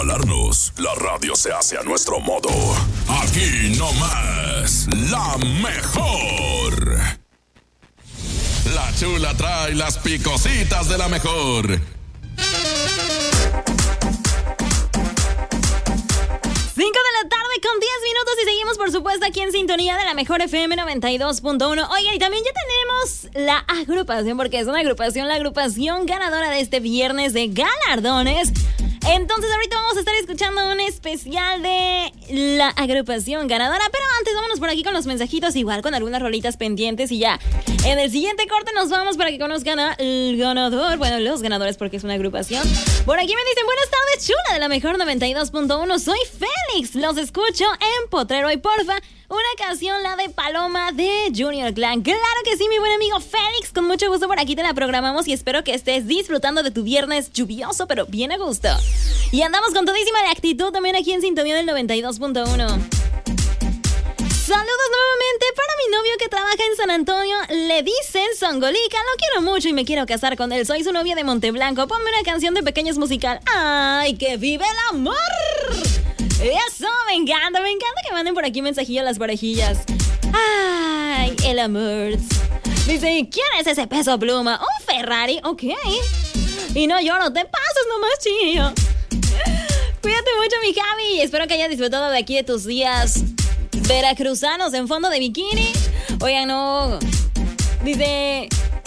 igualarnos. La radio se hace a nuestro modo. Aquí no más, la mejor. La chula trae las picositas de la mejor. 5 de la tarde con 10 minutos y seguimos por supuesto aquí en sintonía de la mejor FM 92.1. Oigan, y también ya tenemos la agrupación, porque es una agrupación, la agrupación ganadora de este viernes de galardones. Entonces ahorita vamos a estar escuchando un especial de la agrupación ganadora, pero antes vámonos por aquí con los mensajitos, igual con algunas rolitas pendientes y ya. En el siguiente corte nos vamos para que conozcan al ganador, bueno, los ganadores porque es una agrupación. Por aquí me dicen, buenas tardes, chula de la mejor 92.1, soy Félix, los escucho en Potrero y porfa, una canción, la de Paloma de Junior Clan. Claro que sí, mi buen amigo Félix, con mucho gusto por aquí te la programamos y espero que estés disfrutando de tu viernes lluvioso, pero bien a gusto. Y andamos con todísima de actitud también aquí en sintonía del 92.1. Saludos nuevamente para mi novio que trabaja en San Antonio. Le dicen Songolica, lo quiero mucho y me quiero casar con él. Soy su novia de Monteblanco. Ponme una canción de Pequeños Musical. ¡Ay, que vive el amor! Eso, me encanta que manden por aquí mensajillos a las parejillas. ¡Ay, el amor! Dice, ¿quién es ese Peso Pluma? Un Ferrari, ok. Y no lloro, te pasas nomás, chío. Cuídate mucho, mi Javi. Espero que hayas disfrutado de aquí de tus días veracruzanos en fondo de bikini. Oigan, no. Dice,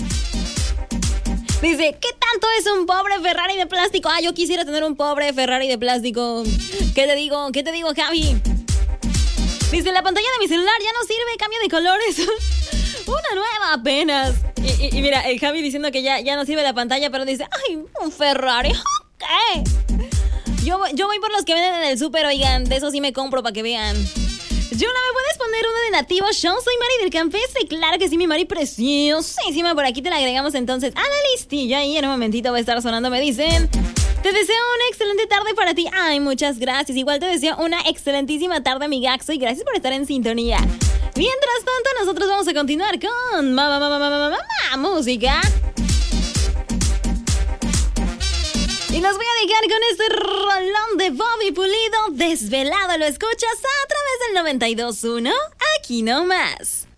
¿qué tanto es un pobre Ferrari de plástico? Ah, yo quisiera tener un pobre Ferrari de plástico. ¿Qué te digo, Javi? Dice, la pantalla de mi celular ya no sirve, cambio de colores. Una nueva apenas. Y mira, el Javi diciendo que ya no sirve la pantalla, pero dice, ay, un Ferrari. ¿Qué? Yo voy por los que venden en el súper, oigan, de eso sí me compro para que vean. Yuna, ¿me puedes poner uno de Nativo Show? Soy Mari del Campestre. Claro que sí, mi Mari preciosísima. Por aquí te la agregamos entonces a la listilla y en un momentito va a estar sonando. Me dicen, te deseo una excelente tarde para ti. Ay, muchas gracias. Igual te deseo una excelentísima tarde, mi Gaxo, y gracias por estar en sintonía. Mientras tanto, nosotros vamos a continuar con música. Y los voy a dejar con este rolón de Bobby Pulido. Desvelado, lo escuchas a través del 92.1. Aquí nomás.